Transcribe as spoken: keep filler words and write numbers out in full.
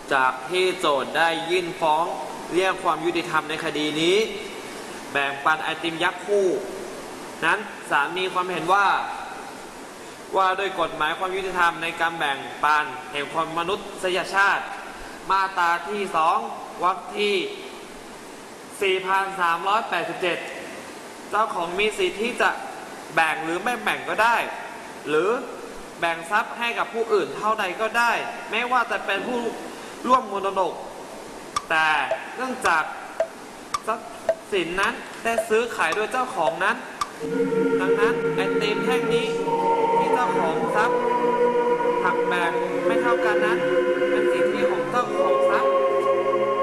จากที่โจทย์ได้ยื่นฟ้องเรียกความยุติธรรมในคดีนี้แบ่งปันไอติมยักษ์คู่นั้นศาลมีความเห็นว่าว่าโดยกฎหมายความยุติธรรมในการแบ่งปันแห่งความมนุษยชาติมาตราที่สองวรรคที่ สี่พันสามร้อยแปดสิบเจ็ด เจ้าของมีสิทธิ์ที่จะแบ่งหรือไม่แบ่งก็ได้หรือแบ่งทรัพย์ให้กับผู้อื่นเท่าใดก็ได้แม้ว่าจะเป็นผู้ร่วมมรดกแต่เนื่องจากทรัพย์สินนั้นได้ซื้อขายโดยเจ้าของนั้นดังนั้นไอติมแท่งนี้ที่เจ้าของทรัพย์หักแบ่งไม่เท่ากันนั้นเป็นสิทธิของเจ้าของทรัพย์